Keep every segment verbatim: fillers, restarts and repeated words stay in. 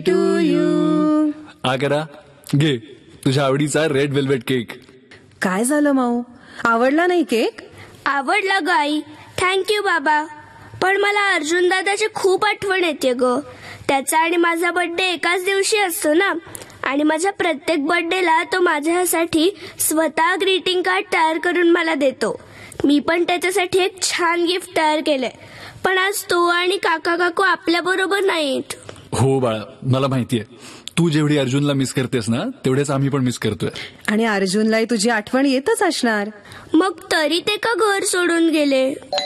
To you. Agra घे तुझ्या आवडीचा रेड वेल्वेट केक. काय झालं माऊ, आवडला नाही केक? आवडला ग आई, थँक्यू बाबा. पण मला अर्जुन दादाची खूप आठवण येते ग. त्याचा आणि माझा बर्थडे एकाच दिवशी असतो ना, आणि माझ्या प्रत्येक बर्थडेला तो माझ्यासाठी स्वतः ग्रीटिंग कार्ड तयार करून मला देतो. मी पण त्याच्यासाठी एक छान गिफ्ट तयार केलंय. पण आज तो आणि काका काकू आपल्या बरोबर नाहीत. हो बाळा, मला माहितीये तू जेवढी अर्जुनला मिस करतेस ना तेवढेच आम्ही पण मिस करतोय. आणि अर्जुनलाही तुझी आठवण येतच असणार. मग तरी ते का घर सोडून गेले?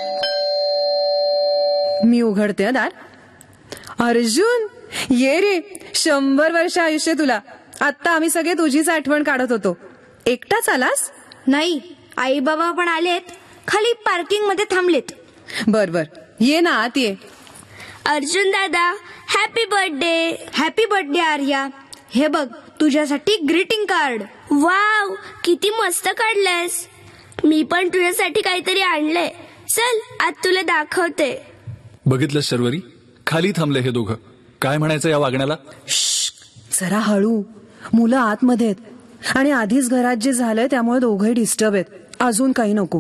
मी उघडते दार. अर्जुन ये रे, शंभर वर्ष आयुष्य तुला. आता आम्ही सगळे तुझीच आठवण काढत होतो. एकटाच आलास? नाही, आई बाबा पण आलेत, खाली पार्किंग मध्ये थांबलेत. बर बर, ये ना आत ये. अर्जुन दादा, happy birthday. Happy birthday Arya. हे बघ तुझ्यासाठी ग्रीटिंग कार्ड. वाव, किती मस्त काढलंयस. मी पण तुझ्यासाठी काहीतरी आणलंय. चल आज तुला दाखवते. बघितलं शर्वरी, खाली थांबले हे दोघं. काय म्हणायचं या वागण्याला? जरा हळू, मुलं आतमध्ये आहेत आणि आधीच घरात जे झालंय त्यामुळे दोघंही डिस्टर्ब आहेत. अजून काही नको.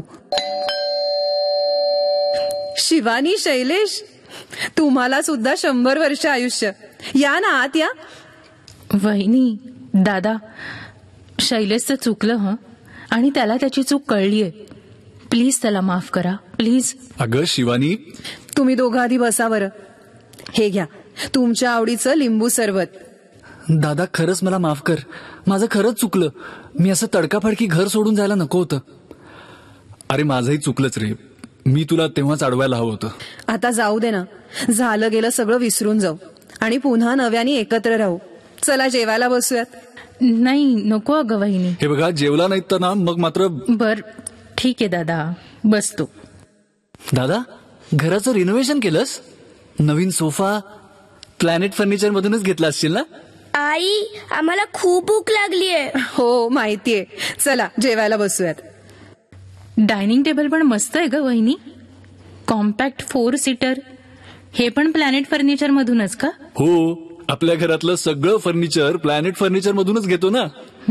शिवानी, शैलेश, तुम्हाला सुद्धा शंभर वर्ष आयुष्य. या ना आत या. वहिनी, दादा, शैलेशचं चुकलं हं, आणि त्याला त्याची चूक कळलीये. प्लीज त्याला माफ करा, प्लीज. अगं शिवानी, तुम्ही दोघं आधी बसा बरं. हे घ्या तुमच्या आवडीचं लिंबू सरबत. दादा खरंच मला माफ कर. माझं खरंच चुकलं. मी असं तडकाफडकी घर सोडून जायला नको होतं. अरे माझंही चुकलंच रे. मी तुला तेव्हाच अडवायला हवं होतं. आता जाऊ दे ना, झालं गेलं सगळं विसरून जाऊ आणि पुन्हा नव्याने एकत्र राहू. चला जेवायला बसूयात. नाही नको अगं वहिनी. हे बघा, जेवला नाहीत तर ना मग मात्र. बर ठीक आहे दादा, बसतो. दादा, घराचं रिनोव्हेशन केलंस? नवीन सोफा प्लॅनेट फर्निचर मधूनच घेतला असशील ना? आई, आम्हाला खूप भूक लागलीये. हो माहितीये. चला जेवायला बसूयात. डायनिंग टेबल पण मस्त आहे ग वहिनी. Compact four seater. हे पण प्लॅनेट फर्निचर मधूनच का? हो, आपल्या घरातलं सगळं फर्निचर प्लॅनेट फर्निचर मधूनच घेतो ना.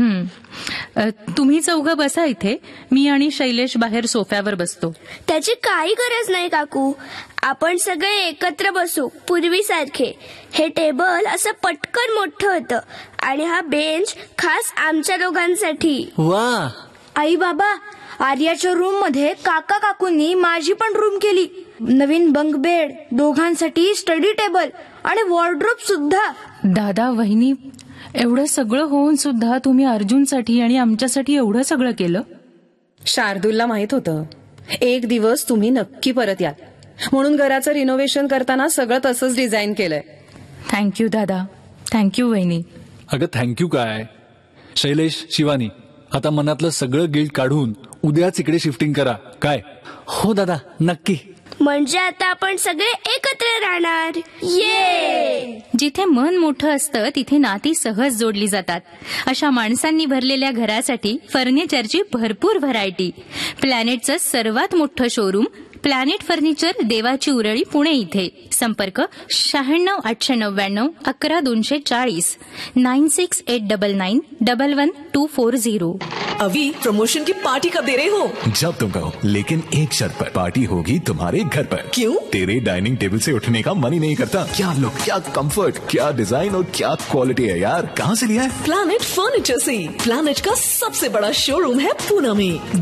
हम्म तुम्ही चौघं बसा इथे, मी आणि शैलेश बाहेर सोफ्यावर बसतो. त्याची काही गरज नाही काकू. आपण सगळे एकत्र बसू पूर्वीसारखे. हे टेबल असं पटकन मोठं होतं आणि हा बेंच खास आमच्या दोघांसाठी. वा. आई बाबा, आर्याच्या रूम मध्ये काका काकूंनी माझी पण रूम केली. नवीन बंक बेड, दोघांसाठी स्टडी टेबल आणि वॉर्डरोब सुद्धा. दादा, वहिनी, एवढं सगळं होऊन सुद्धा तुम्ही अर्जुनसाठी आणि आमच्यासाठी एवढं सगळं केलं? शार्दूलला माहित होतं एक दिवस तुम्ही नक्की परत याल, म्हणून घराचं रिनोव्हेशन करताना सगळं तसंच डिझाईन केलंय. थँक्यू दादा, थँक्यू वहिनी. अगं थँक्यू काय. शैलेश, शिवानी, आता मनातलं सगळं गिल्ट काढून उद्याच इकडे शिफ्टिंग करा. काय? हो दादा, नक्की. म्हणजे आता आपण सगळे एकत्र राहणार. ये. जिथे मन मोठं असतं तिथे नाती सहज जोडली जातात. अशा माणसांनी भरलेल्या घरासाठी फर्निचरची भरपूर व्हरायटी. प्लॅनेटचं सर्वात मोठं शोरूम प्लॅनेट फर्निचर, देवाची उरळी, पुणे इथे. संपर्क शहाण्णव आठशे नव्याण्णव अकरा दोनशे चाळीस nine six eight double nine double one two four Ziro. अभी प्रमोशन की पार्टी कब दे रहे हो? जब तुम कहो, लेकिन एक शर्त पर. पार्टी होगी तुम्हारे घर पर. क्यों? तेरे डाइनिंग टेबल से उठने का मन ही नहीं करता. क्या लुक, क्या कंफर्ट, क्या डिजाइन और क्या क्वालिटी है यार. कहाँ से लिया है? प्लैनेट फर्नीचर से. प्लैनेट का सबसे बड़ा शोरूम है पूना में.